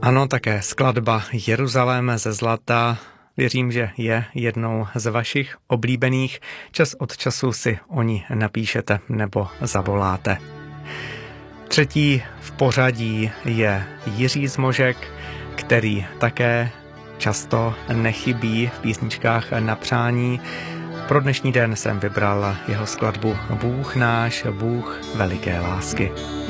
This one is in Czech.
Ano, také skladba Jeruzalém ze zlata. Věřím, že je jednou z vašich oblíbených. Čas od času si o ní napíšete nebo zavoláte. Třetí v pořadí je Jiří Zmožek, který také často nechybí v písničkách na přání. Pro dnešní den jsem vybral jeho skladbu Bůh náš, Bůh veliké lásky.